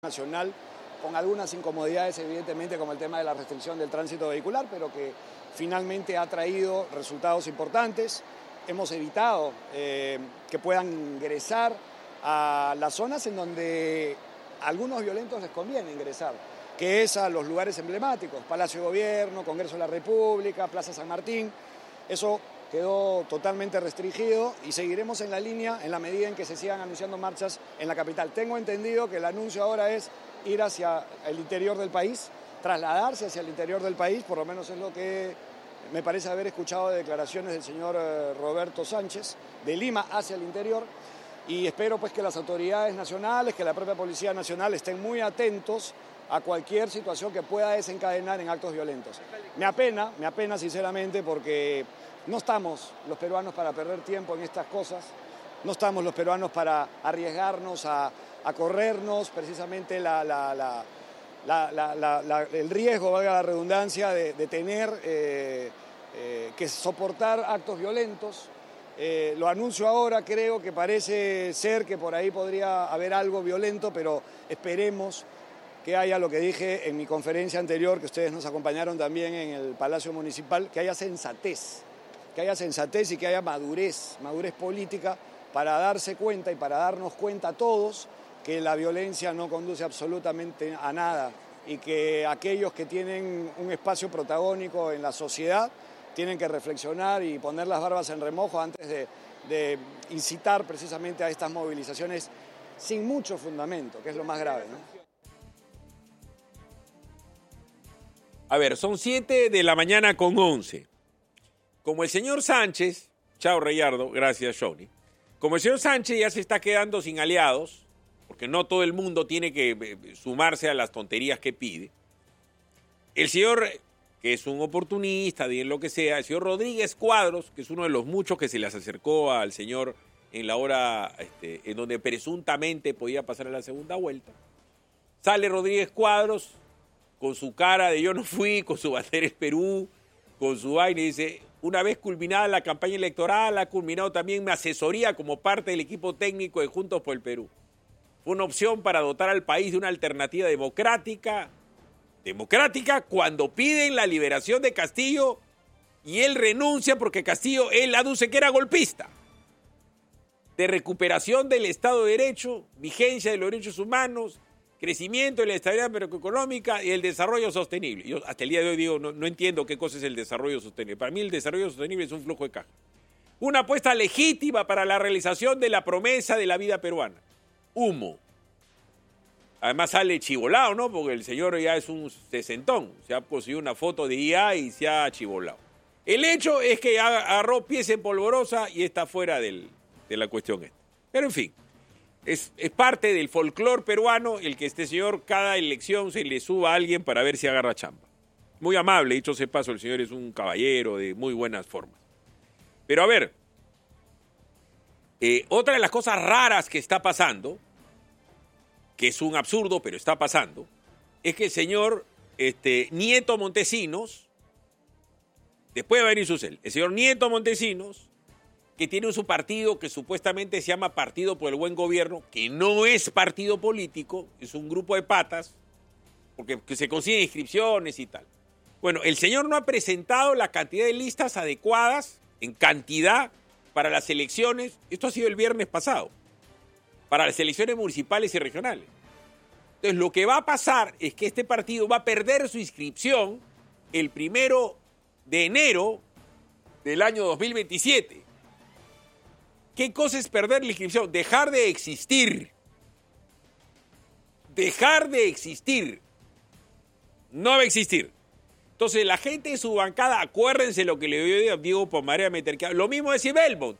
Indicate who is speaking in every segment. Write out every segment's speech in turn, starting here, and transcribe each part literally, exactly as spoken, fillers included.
Speaker 1: nacional, con algunas incomodidades evidentemente como el tema de la restricción del tránsito vehicular, pero que finalmente ha traído resultados importantes. Hemos evitado eh, que puedan ingresar a las zonas en donde a algunos violentos les conviene ingresar, que es a los lugares emblemáticos, Palacio de Gobierno, Congreso de la República, Plaza San Martín. Eso quedó totalmente restringido y seguiremos en la línea en la medida en que se sigan anunciando marchas en la capital. Tengo entendido que el anuncio ahora es ir hacia el interior del país, trasladarse hacia el interior del país, por lo menos es lo que me parece haber escuchado de declaraciones del señor Roberto Sánchez, de Lima hacia el interior, y espero pues que las autoridades nacionales, que la propia Policía Nacional estén muy atentos a cualquier situación que pueda desencadenar en actos violentos. Me apena, me apena sinceramente porque no estamos los peruanos para perder tiempo en estas cosas, no estamos los peruanos para arriesgarnos a, a corrernos precisamente la, la, la, la, la, la, la, el riesgo, valga la redundancia, de, de tener eh, eh, que soportar actos violentos. Eh, lo anuncio ahora, creo que parece ser que por ahí podría haber algo violento, pero esperemos que haya lo que dije en mi conferencia anterior, que ustedes nos acompañaron también en el Palacio Municipal, que haya sensatez. que haya sensatez y que haya madurez, madurez política para darse cuenta y para darnos cuenta a todos que la violencia no conduce absolutamente a nada y que aquellos que tienen un espacio protagónico en la sociedad tienen que reflexionar y poner las barbas en remojo antes de, de incitar precisamente a estas movilizaciones sin mucho fundamento, que es lo más grave, ¿no?
Speaker 2: A ver, son siete de la mañana con once. Como el señor Sánchez, chao Reyardo, gracias Johnny, como el señor Sánchez ya se está quedando sin aliados, porque no todo el mundo tiene que sumarse a las tonterías que pide, el señor, que es un oportunista, bien lo que sea, el señor Rodríguez Cuadros, que es uno de los muchos que se les acercó al señor en la hora este, en donde presuntamente podía pasar a la segunda vuelta, sale Rodríguez Cuadros con su cara de yo no fui, con su bandera es Perú, con su vaina y dice: una vez culminada la campaña electoral, ha culminado también mi asesoría como parte del equipo técnico de Juntos por el Perú. Fue una opción para dotar al país de una alternativa democrática, democrática cuando piden la liberación de Castillo y él renuncia porque Castillo, él aduce que era golpista. De recuperación del Estado de Derecho, vigencia de los derechos humanos, crecimiento de la estabilidad macroeconómica y el desarrollo sostenible. Yo hasta el día de hoy digo, no, no entiendo qué cosa es el desarrollo sostenible. Para mí el desarrollo sostenible es un flujo de caja. Una apuesta legítima para la realización de la promesa de la vida peruana. Humo. Además sale chivolado, ¿no? Porque el señor ya es un sesentón. Se ha conseguido una foto de I A y se ha chivolado. El hecho es que agarró pies en polvorosa y está fuera del, de la cuestión esta. Pero en fin. Es, es parte del folclore peruano el que este señor cada elección se le suba a alguien para ver si agarra chamba. Muy amable, dicho sea paso, el señor es un caballero de muy buenas formas. Pero a ver, eh, otra de las cosas raras que está pasando, que es un absurdo, pero está pasando, es que el señor este, Nieto Montesinos, después va a venir su cel, el señor Nieto Montesinos, que tiene su partido que supuestamente se llama Partido por el Buen Gobierno, que no es partido político, es un grupo de patas, porque que se consiguen inscripciones y tal. Bueno, el señor no ha presentado la cantidad de listas adecuadas en cantidad para las elecciones, esto ha sido el viernes pasado, para las elecciones municipales y regionales. Entonces, lo que va a pasar es que este partido va a perder su inscripción el primero de enero del año dos mil veintisiete. ¿Qué cosa es perder la inscripción? Dejar de existir. Dejar de existir. No va a existir. Entonces, la gente de su bancada, acuérdense lo que le dio Diego Pomarea Meterquia. Lo mismo decía Belmont.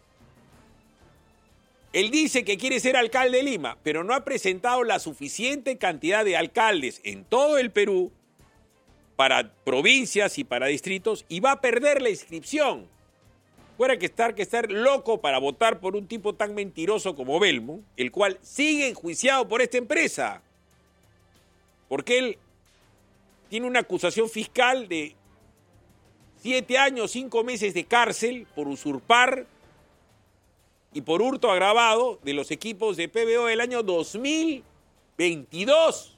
Speaker 2: Él dice que quiere ser alcalde de Lima, pero no ha presentado la suficiente cantidad de alcaldes en todo el Perú para provincias y para distritos y va a perder la inscripción. Fuera que estar, que estar loco para votar por un tipo tan mentiroso como Belmont, el cual sigue enjuiciado por esta empresa. Porque él tiene una acusación fiscal de siete años, cinco meses de cárcel por usurpar y por hurto agravado de los equipos de P B O del año dos mil veintidós.